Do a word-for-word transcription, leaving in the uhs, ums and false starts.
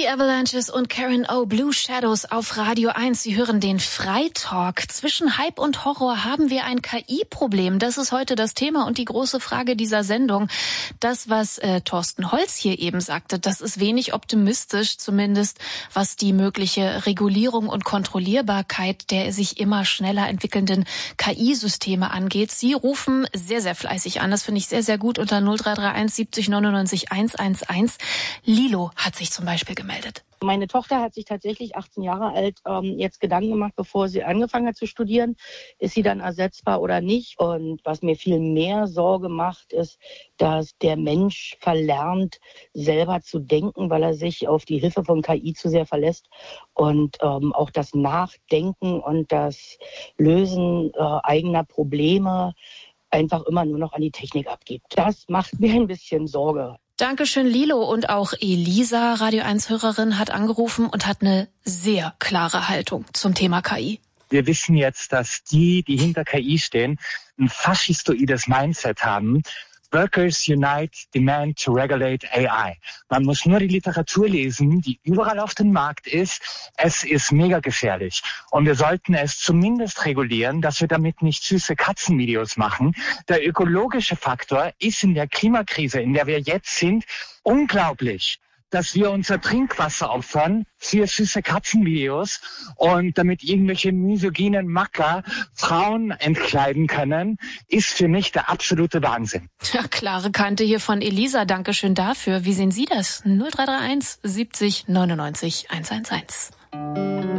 The Avalanches und Karen O. Blue Shadows auf Radio eins. Sie hören den Freitalk. Zwischen Hype und Horror haben wir ein K I-Problem. Das ist heute das Thema und die große Frage dieser Sendung. Das, was äh, Thorsten Holz hier eben sagte, das ist wenig optimistisch, zumindest was die mögliche Regulierung und Kontrollierbarkeit der sich immer schneller entwickelnden K I-Systeme angeht. Sie rufen sehr, sehr fleißig an. Das finde ich sehr, sehr gut unter null drei drei eins siebzig neunundneunzig hundertelf. Lilo hat sich zum Beispiel gemeldet. Meine Tochter hat sich tatsächlich achtzehn Jahre alt ähm, jetzt Gedanken gemacht, bevor sie angefangen hat zu studieren. Ist sie dann ersetzbar oder nicht? Und was mir viel mehr Sorge macht, ist, dass der Mensch verlernt, selber zu denken, weil er sich auf die Hilfe von K I zu sehr verlässt. Und ähm, auch das Nachdenken und das Lösen äh, eigener Probleme einfach immer nur noch an die Technik abgibt. Das macht mir ein bisschen Sorge. Dankeschön, Lilo. Und auch Elisa, Radio eins Hörerin, hat angerufen und hat eine sehr klare Haltung zum Thema K I. Wir wissen jetzt, dass die, die hinter K I stehen, ein faschistoides Mindset haben. Workers Unite Demand to Regulate A I. Man muss nur die Literatur lesen, die überall auf dem Markt ist. Es ist mega gefährlich. Und wir sollten es zumindest regulieren, dass wir damit nicht süße Katzenvideos machen. Der ökologische Faktor ist in der Klimakrise, in der wir jetzt sind, unglaublich, dass wir unser Trinkwasser opfern für süße Katzenvideos und damit irgendwelche misogynen Macker Frauen entkleiden können, ist für mich der absolute Wahnsinn. Ja, klare Kante hier von Elisa. Dankeschön dafür. Wie sehen Sie das? null drei drei eins siebzig neunundneunzig hundertelf.